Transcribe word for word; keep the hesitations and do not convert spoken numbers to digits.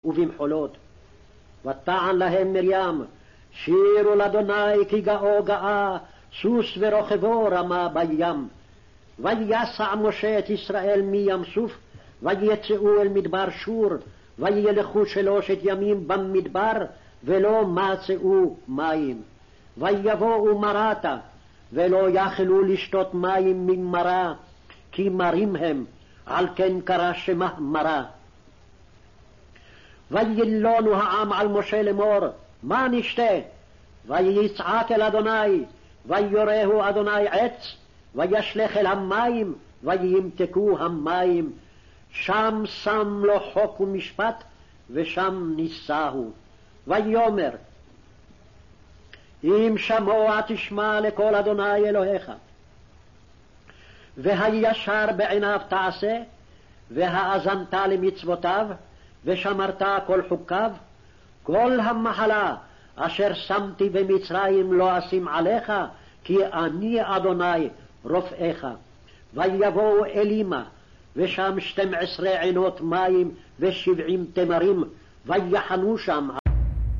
ובמחולות. ותען להם מרים, שירו לאדוני כי גאו גאה, סוס ורוכבו רמה בים. ויסע משה את ישראל מים סוף, ויצאו אל מדבר שור, וילכו שלושת ימים במדבר, ולא מצאו מים. ויבואו מרתה, ולא יכלו לשתות מים ממרה, כי מרים הם, על כן קרא שמה מרה. וילונו העם על משה לאמור, מה נשתה? ויצעק אל אדוני, ויורהו אדוני עץ, וישלך אל המים, וימתקו המים. שם שם לו חוק ומשפט, ושם ניסהו. ויאמר, אם שמוע תשמע לקול אדוני אלוהיך, והישר בעיניו תעשה, והאזנת למצוותיו, ושמרת כל חוקיו, כל המחלה אשר שמתי במצרים לא אשים עליך, כי אני אדוני רופאיך. ויבואו אלימה, ושם שתים עשרה עינות מים ושבעים תמרים, ויחנו שם